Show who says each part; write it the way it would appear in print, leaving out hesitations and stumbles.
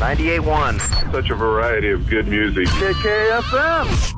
Speaker 1: 98.1.
Speaker 2: Such a variety of good music.
Speaker 3: KKFM.